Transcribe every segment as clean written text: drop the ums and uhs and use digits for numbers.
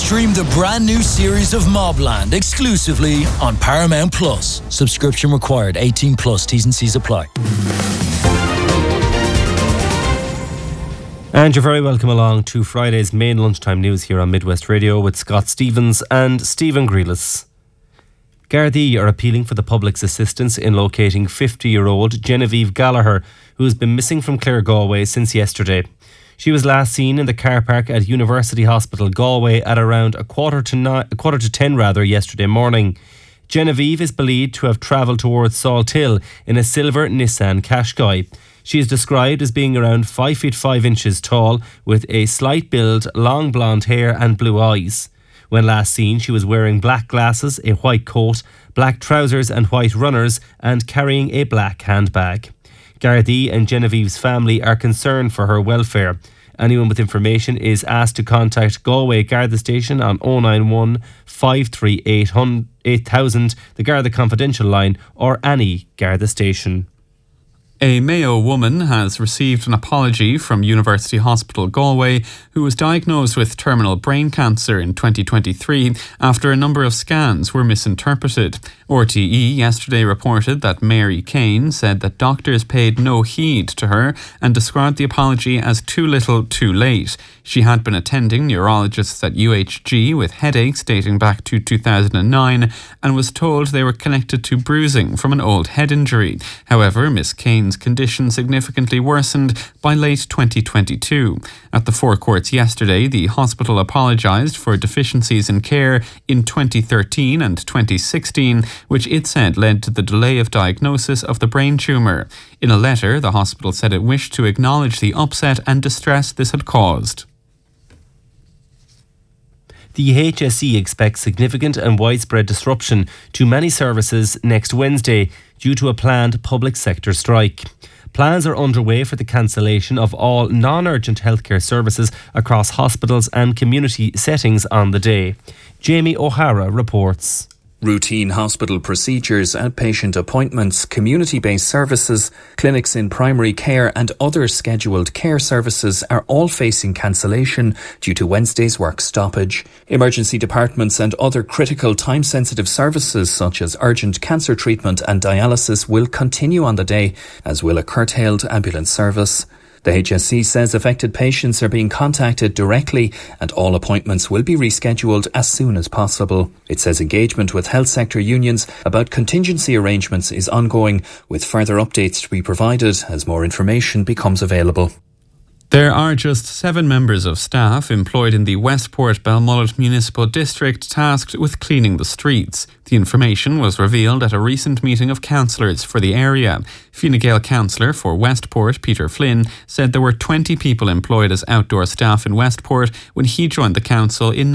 Stream the brand new series of Mobland exclusively on Paramount Plus. Subscription required. 18 plus. T's and C's apply. And you're very welcome along to Friday's main lunchtime news here on Midwest Radio with Scott Stevens and Stephen Grealis. Gardaí are appealing for the public's assistance in locating 50-year-old Genevieve Gallagher, who has been missing from Clare, Galway since yesterday. She was last seen in the car park at University Hospital Galway at around a quarter to 10 yesterday morning. Genevieve is believed to have travelled towards Salthill in a silver Nissan Qashqai. She is described as being around 5 feet 5 inches tall, with a slight build, long blonde hair and blue eyes. When last seen, she was wearing black glasses, a white coat, black trousers and white runners, and carrying a black handbag. Gardaí and Genevieve's family are concerned for her welfare. Anyone with information is asked to contact Galway Garda Station on 091 538 8000, the Garda Confidential line, or any Garda station. A Mayo woman has received an apology from University Hospital Galway, who was diagnosed with terminal brain cancer in 2023 after a number of scans were misinterpreted. RTE yesterday reported that Mary Kane said that doctors paid no heed to her and described the apology as too little too late. She had been attending neurologists at UHG with headaches dating back to 2009 and was told they were connected to bruising from an old head injury. However, Miss Kane's condition significantly worsened by late 2022. At the Four Courts yesterday, the hospital apologised for deficiencies in care in 2013 and 2016, which it said led to the delay of diagnosis of the brain tumour. In a letter, the hospital said it wished to acknowledge the upset and distress this had caused. The HSE expects significant and widespread disruption to many services next Wednesday due to a planned public sector strike. Plans are underway for the cancellation of all non-urgent healthcare services across hospitals and community settings on the day. Jamie O'Hara reports. Routine hospital procedures, outpatient appointments, community-based services, clinics in primary care and other scheduled care services are all facing cancellation due to Wednesday's work stoppage. Emergency departments and other critical time-sensitive services such as urgent cancer treatment and dialysis will continue on the day, as will a curtailed ambulance service. The HSE says affected patients are being contacted directly and all appointments will be rescheduled as soon as possible. It says engagement with health sector unions about contingency arrangements is ongoing, with further updates to be provided as more information becomes available. There are just 7 members of staff employed in the Westport Belmullet Municipal District tasked with cleaning the streets. The information was revealed at a recent meeting of councillors for the area. Fine Gael councillor for Westport, Peter Flynn, said there were 20 people employed as outdoor staff in Westport when he joined the council in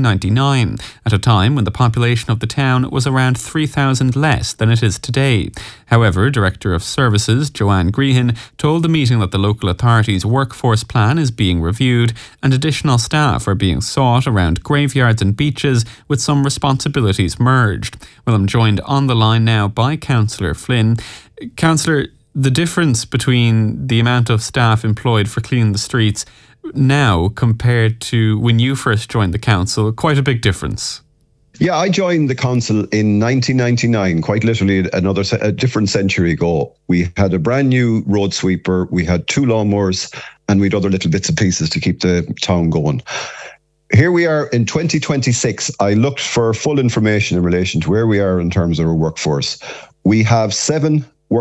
1999, at a time when the population of the town was around 3,000 less than it is today. However, Director of Services Joanne Grehan told the meeting that the local authority's workforce plan is being reviewed and additional staff are being sought around graveyards and beaches, with some responsibilities merged. Well, I'm joined on the line now by Councillor Flynn. Councillor, the difference between the amount of staff employed for cleaning the streets now compared to when you first joined the council, quite a big difference. Yeah, I joined the council in 1999, quite literally a different century ago. We had a brand new road sweeper, we had 2 lawnmowers, and we had other little bits and pieces to keep the town going. Here we are in 2026. I looked for full information in relation to where we are in terms of our workforce. We have 7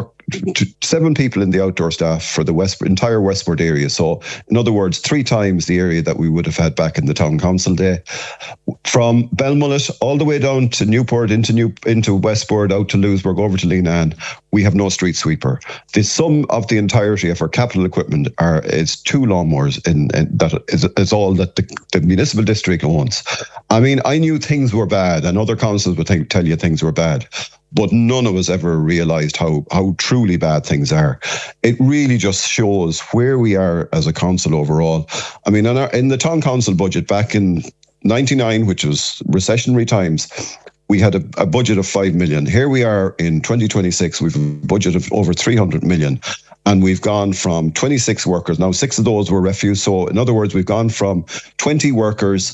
people in the outdoor staff for the entire Westport area. So, in other words, 3 times the area that we would have had back in the town council day. From Belmullet all the way down to Newport, into Westport, out to Lewisburg, over to Leenane, we have no street sweeper. The sum of the entirety of our capital equipment is 2 lawnmowers, and that is all that the municipal district owns. I mean, I knew things were bad, and other councils would tell you things were bad, but none of us ever realised how truly bad things are. It really just shows where we are as a council overall. I mean, in the town council budget back in 99, which was recessionary times, we had a budget of 5 million. Here we are in 2026, we've a budget of over 300 million. And we've gone from 26 workers. Now, 6 of those were refuse. So in other words, we've gone from 20 workers